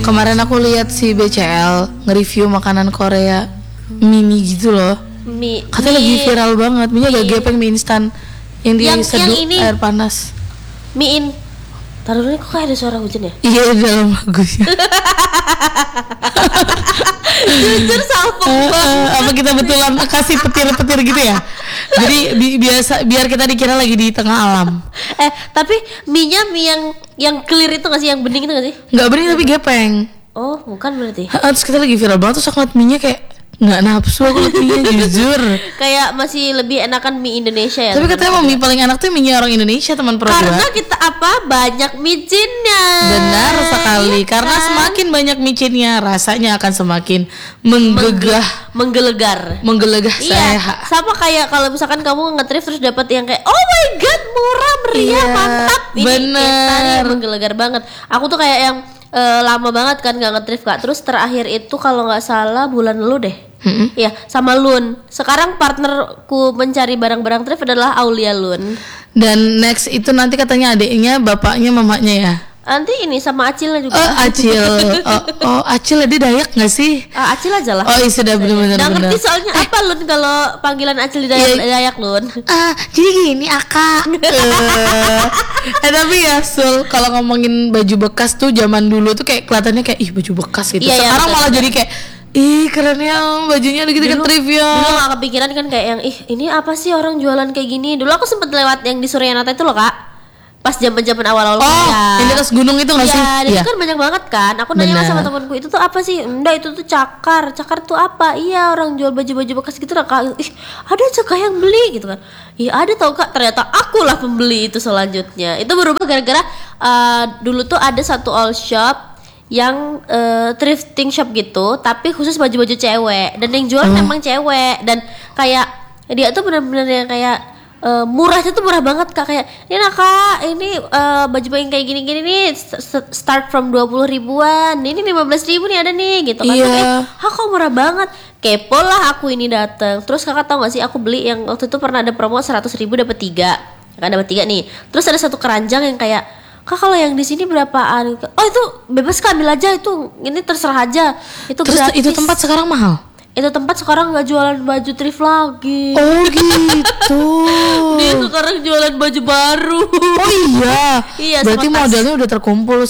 Kemarin aku lihat si BCL nge-review makanan Korea, mie gitu loh. Katanya lagi viral banget. Mie agak gepeng, mie instan yang diseduh air panas. Mie taruh dulu, kok kayak ada suara hujan ya? Iya, di dalam bagusnya. Jujur salpong banget. Apa kita betulan kasih petir-petir gitu ya? Jadi biar kita dikira lagi di tengah alam. Tapi mie-nya yang clear itu nggak sih, yang bening itu nggak sih? Nggak bening tapi gepeng. Oh, bukan berarti. Terus kita lagi viral banget, terus aku ngeliat mie-nya kayak nggak nafsu aku liat mie-nya, jujur. Kayak masih lebih enakan mie Indonesia ya. Tapi katanya mie paling enak tuh mie orang Indonesia, teman Pro 2. Karena kita banyak micinnya. Benar sekali, karena semakin banyak micinnya rasanya akan semakin menggelegar. Iya, sama kayak kalau misalkan kamu nge-thrift terus dapat yang kayak oh my god, murah, meriah, mantap. Bener, menggelegar banget. Aku tuh kayak yang lama banget kan nggak nge-thrift Kak. Terus terakhir itu kalau nggak salah bulan lalu deh. Iya, sama Lun. Sekarang partnerku mencari barang-barang thrift adalah Aulia Lun. Dan next itu nanti katanya adiknya, bapaknya, mamanya ya. Nanti ini sama Acilnya juga. Acil. Acil dia Dayak nggak sih? Acil aja lah. Oh iya, sudah benar-benar. Nggak ngerti soalnya apa Lun kalau panggilan Acil di Dayak Lun. Jadi gini Aka. Tapi ya Sul, kalau ngomongin baju bekas tuh zaman dulu tuh kayak kelihatannya kayak ih baju bekas gitu. Sekarang malah jadi kayak ih kerennya bajunya gitu kan trivia. Dulu gak kepikiran kan kayak yang ini apa sih orang jualan kayak gini. Dulu aku sempet lewat yang di Suryanata itu loh Kak, pas zaman-zaman awal-awal yang di atas gunung itu nggak sih? Iya, itu kan banyak banget kan. Aku nanya sama temanku, itu tuh apa sih? Enggak, itu tuh cakar tuh apa? Iya, orang jual baju-baju bekas gitu lah Kak. Ada juga yang beli gitu kan. Iya ada tau Kak, ternyata akulah pembeli itu selanjutnya. Itu berubah gara-gara dulu tuh ada satu all shop yang thrifting shop gitu, tapi khusus baju-baju cewek, dan yang jual memang cewek, dan kayak dia tuh benar-benar yang kayak murahnya tuh murah banget Kak, kayak ini nah Kak, ini baju yang kayak gini-gini nih start from 20 ribuan, ini 15 ribu nih ada nih gitu kan. Kok murah banget, kepo lah aku ini datang. Terus Kakak tahu gak sih aku beli yang waktu itu pernah ada promo 100 ribu dapat 3 kan, dapat 3 nih. Terus ada satu keranjang yang kayak Kak kalau yang di sini berapaan? Oh itu bebas Kak, ambil aja, itu ini terserah aja, itu terus gratis. Itu tempat sekarang mahal? Itu tempat sekarang nggak jualan baju thrift lagi. Oh gitu. Dia sekarang jualan baju baru. Oh iya. Berarti modalnya udah terkumpul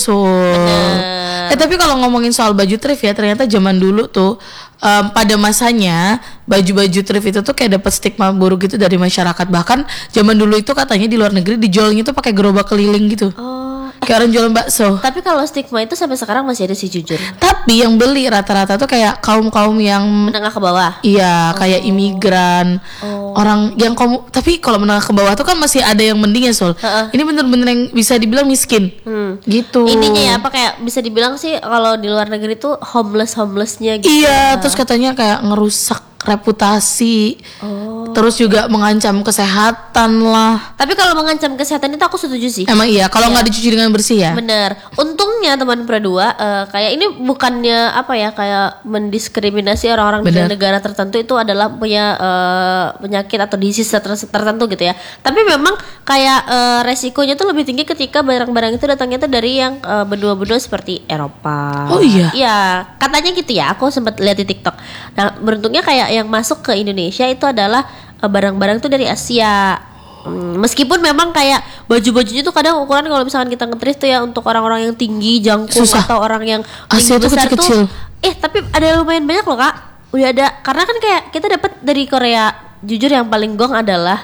tapi kalau ngomongin soal baju thrift ya, ternyata zaman dulu tuh pada masanya baju-baju thrift itu tuh kayak dapat stigma buruk gitu dari masyarakat. Bahkan zaman dulu itu katanya di luar negeri dijualnya tuh pakai gerobak keliling gitu. Kayak orang jualan bakso. Tapi kalau stigma itu sampai sekarang masih ada sih jujur. Tapi yang beli rata-rata tuh kayak kaum-kaum yang menengah ke bawah. Iya, kayak imigran. Orang yang tapi kalau menengah ke bawah tuh kan masih ada yang mending ya Sul. Ini bener-bener yang bisa dibilang miskin. Gitu. Ininya ya apa kayak bisa dibilang sih kalau di luar negeri tuh homelessnya gitu. Iya, terus katanya kayak ngerusak reputasi, terus juga mengancam kesehatan lah. Tapi kalau mengancam kesehatan itu aku setuju sih. Emang iya, kalau nggak dicuci dengan bersih ya. Bener. Untungnya teman Pro 2 kayak ini bukannya apa ya, kayak mendiskriminasi orang-orang di negara tertentu itu adalah punya penyakit atau disease tertentu gitu ya. Tapi memang kayak resikonya tuh lebih tinggi ketika barang-barang itu datangnya tuh dari yang benua-benua seperti Eropa. Oh iya. Iya, katanya gitu ya. Aku sempat lihat di TikTok. Nah, beruntungnya kayak yang masuk ke Indonesia itu adalah barang-barang tuh dari Asia. Meskipun memang kayak baju-bajunya tuh kadang ukuran kalau misalkan kita nge-thrift tuh ya untuk orang-orang yang tinggi jangkung atau orang yang Asia tuh besar kecil-kecil. Tapi ada lumayan banyak loh Kak. Udah ada, karena kan kayak kita dapat dari Korea. Jujur yang paling gong adalah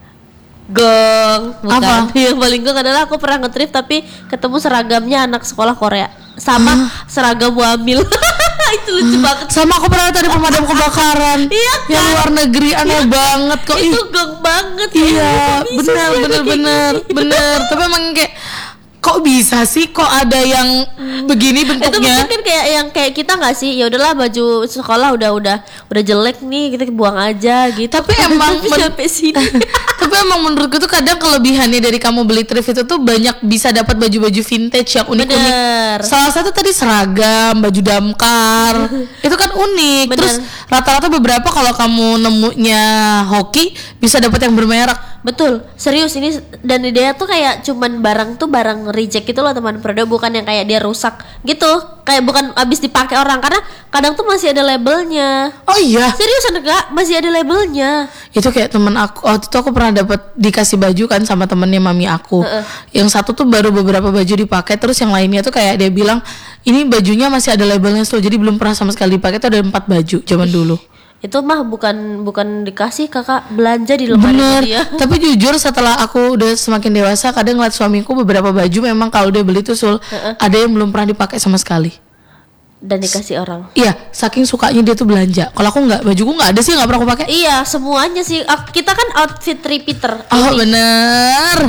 bukan. Yang paling gong adalah aku pernah nge-thrift tapi ketemu seragamnya anak sekolah Korea sama seragam wamil. Itu lucu banget. Sama aku pernah tadi pemadam kebakaran. Iya kan? Yang luar negeri aneh banget kok. Itu gong banget. Iya, bener. Tapi emang kayak kok bisa sih, kok ada yang begini bentuknya? Itu mungkin kan kayak yang kayak kita nggak sih, ya udahlah baju sekolah udah jelek nih, kita buang aja gitu. Tapi emang sampai sini. Tapi emang menurutku tuh kadang kelebihannya dari kamu beli thrift itu tuh banyak bisa dapat baju-baju vintage yang unik-unik. Salah satu tadi seragam, baju damkar. Itu kan unik. Terus rata-rata beberapa kalau kamu nemunya hoki bisa dapat yang bermerek. Betul, serius ini. Dan dia tuh kayak cuman barang reject gitu loh teman periode, bukan yang kayak dia rusak gitu, kayak bukan abis dipakai orang, karena kadang tuh masih ada labelnya. Oh iya, Seriusan enggak, masih ada labelnya. itu kayak temen aku waktu itu, aku pernah dapat dikasih baju kan sama temennya mami aku. Yang satu tuh baru beberapa baju dipakai, terus yang lainnya tuh kayak dia bilang ini bajunya masih ada labelnya slow, jadi belum pernah sama sekali dipakai. Tuh ada 4 baju zaman dulu. Itu mah bukan dikasih, kakak belanja di lemari Bener, dia. tapi jujur setelah aku udah semakin dewasa, kadang ngeliat suamiku beberapa baju memang kalau dia beli tuh ada yang belum pernah dipakai sama sekali. Dan dikasih orang. Iya, saking sukanya dia tuh belanja. Kalau aku nggak, bajuku nggak ada sih, nggak pernah aku pakai. Iya, semuanya sih. Kita kan outfit repeater. Oh bener.